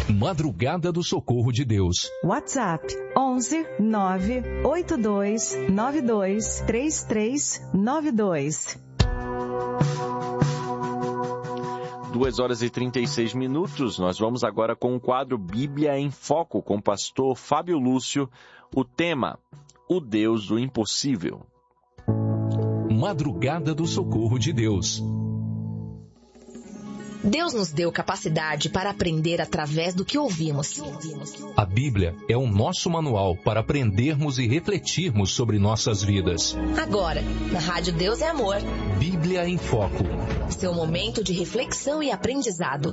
Madrugada do Socorro de Deus. WhatsApp 11 982 92 3392. 2h36. Nós vamos agora com o quadro Bíblia em Foco com o pastor Fábio Lúcio. O tema: o Deus do Impossível. Madrugada do Socorro de Deus. Deus nos deu capacidade para aprender através do que ouvimos. A Bíblia é o nosso manual para aprendermos e refletirmos sobre nossas vidas. Agora, na Rádio Deus é Amor. Bíblia em Foco. Seu momento de reflexão e aprendizado.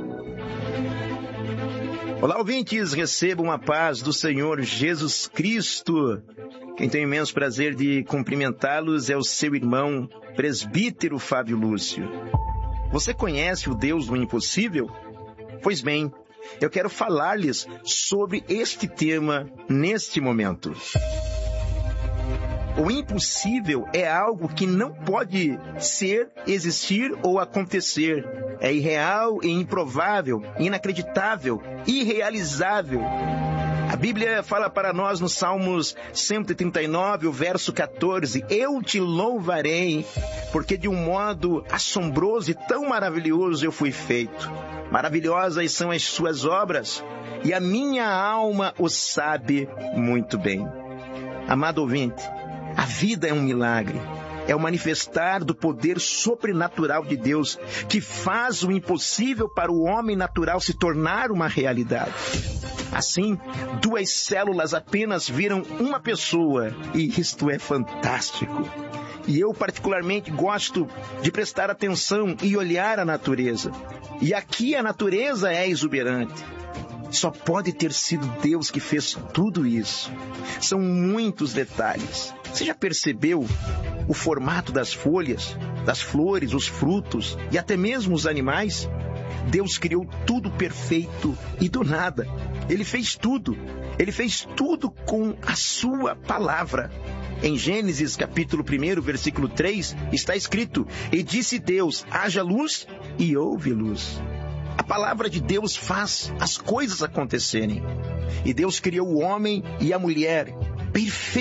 Olá, ouvintes, recebam a paz do Senhor Jesus Cristo. Quem tem imenso prazer de cumprimentá-los é o seu irmão, presbítero Fábio Lúcio. Você conhece o Deus do impossível? Pois bem, eu quero falar-lhes sobre este tema neste momento. O impossível é algo que não pode ser, existir ou acontecer. É irreal e improvável, inacreditável, irrealizável. A Bíblia fala para nós no Salmos 139, o verso 14, eu te louvarei, porque de um modo assombroso e tão maravilhoso eu fui feito. Maravilhosas são as suas obras, e a minha alma o sabe muito bem. Amado ouvinte, a vida é um milagre. É o manifestar do poder sobrenatural de Deus, que faz o impossível para o homem natural se tornar uma realidade. Assim, 2 células apenas viram uma pessoa, e isto é fantástico. E eu particularmente gosto de prestar atenção e olhar a natureza. E aqui a natureza é exuberante. Só pode ter sido Deus que fez tudo isso. São muitos detalhes. Você já percebeu o formato das folhas, das flores, os frutos e até mesmo os animais? Deus criou tudo perfeito e do nada. Ele fez tudo. Ele fez tudo com a sua palavra. Em Gênesis capítulo 1, versículo 3, está escrito: e disse Deus, haja luz, e houve luz. A palavra de Deus faz as coisas acontecerem. E Deus criou o homem e a mulher perfeitos.